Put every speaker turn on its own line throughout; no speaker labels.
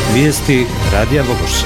Vijesti Radija Vogošća.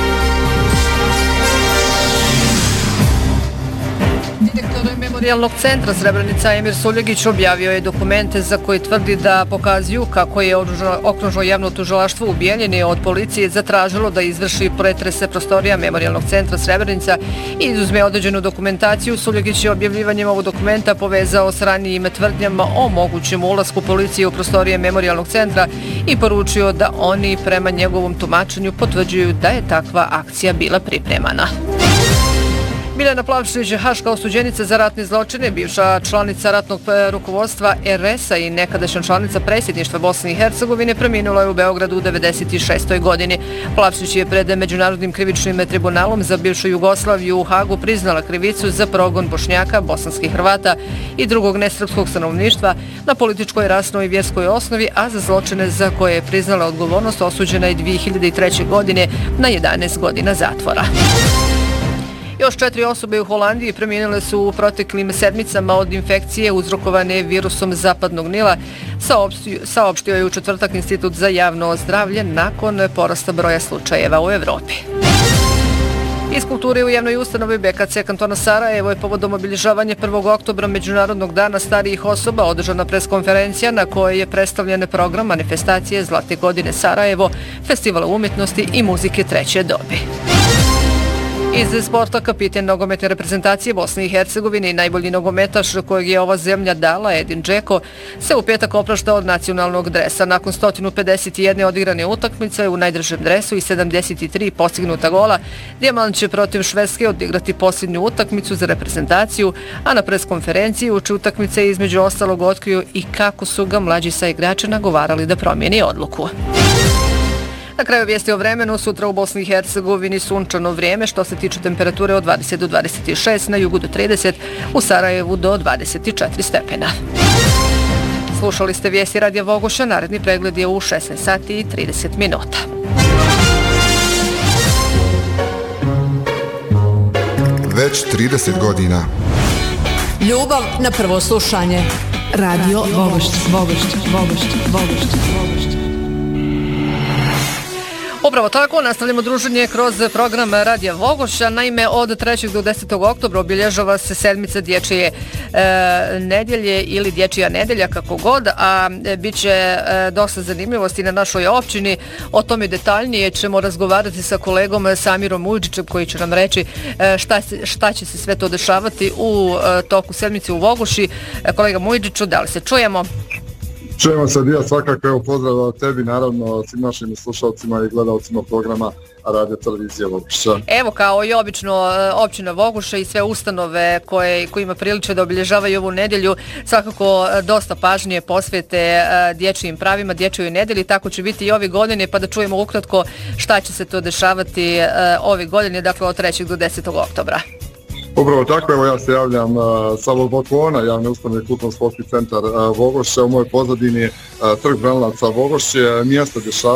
Direktor Memorijalnog centra Srebrenica Emir Suljegić objavio je dokumente za koje tvrdi da pokazuju kako je okružno javno tužilaštvo u Bijeljini od policije zatražilo da izvrši pretrese prostorija Memorijalnog centra Srebrenica i izuzme određenu dokumentaciju. Suljegić je objavljivanjem ovog dokumenta povezao s ranijim tvrdnjama o mogućem ulasku policije u prostorije Memorijalnog centra i poručio da oni prema njegovom tumačenju potvrđuju da je takva akcija bila pripremana. Biljana Plavšić, haška osuđenica za ratne zločine, bivša članica ratnog rukovodstva RS-a i nekadašnja članica predsjedništva Bosne i Hercegovine, preminula je u Beogradu u 1996. godini. Plavšić je pred Međunarodnim krivičnim tribunalom za bivšu Jugoslaviju u Hagu priznala krivicu za progon Bošnjaka, bosanskih Hrvata i drugog nesrpskog stanovništva na političkoj, rasnoj i vjerskoj osnovi, a za zločine za koje je priznala odgovornost osuđena je 2003. godine na 11 godina zatvora. Još 4 osobe u Holandiji preminule su u proteklim sedmicama od infekcije uzrokovane virusom zapadnog Nila, saopštio je u četvrtak Institut za javno zdravlje nakon porasta broja slučajeva u Evropi. Iz kulture u javnoj ustanovi BKC kantona Sarajevo je povodom obilježavanja 1. oktobra Međunarodnog dana starijih osoba održana preskonferencija na kojoj je predstavljen program manifestacije Zlate godine Sarajevo, festivala umjetnosti i muzike treće dobi. Iz sporta kapiten nogometne reprezentacije Bosne i Hercegovine i najbolji nogometaš kojeg je ova zemlja dala, Edin Džeko, se u petak oprašta od nacionalnog dresa. Nakon 151 odigrane utakmice u najdržem dresu i 73 postignuta gola, Dijamant će protiv Švedske odigrati posljednju utakmicu za reprezentaciju, a na preskonferenciji uči utakmice između ostalog otkriju i kako su ga mlađi sa igrača nagovarali da promijeni odluku. Na kraju vijesti o vremenu, sutra u Bosni i Hercegovini sunčano vrijeme, što se tiče temperature od 20 do 26, na jugu do 30, u Sarajevu do 24 stepena. Slušali ste vijesti Radija Vogošća, naredni pregled je u 16 sati i 30 minuta.
Već 30 godina.
Ljubav na prvo slušanje. Radio Vogošća.
Upravo tako, nastavljamo druženje kroz program Radija Vogošća. Naime, od 3. do 10. oktobra obilježava se sedmica dječje nedjelje ili dječja nedelja, kako god, a bit će dosta zanimljivosti na našoj općini. O tome detaljnije ćemo razgovarati sa kolegom Samirom Mujđićem, koji će nam reći šta će se sve to dešavati u toku sedmice u Vogoši. Kolega Mujđiću, da li se čujemo?
Čujemo se, Dija, svakako, evo pozdrav od tebi, naravno svim našim slušalcima i gledalcima programa Radio Televizije Vogošća.
Evo, kao i obično, općina Vogoša i sve ustanove kojima priliče da obilježavaju ovu nedjelju, svakako dosta pažnje posvete dječjim pravima, dječjoj nedjelji, tako će biti i ove godine, pa da čujemo ukratko šta će se to dešavati ove godine, dakle od 3. do 10. oktobra.
Upravo tako, evo ja se javljam sa balkona javne ustanove Kulturno-sportski centar Vogošća. U mojoj pozadini Trg Branilaca Vogošće, mjesto dešavanja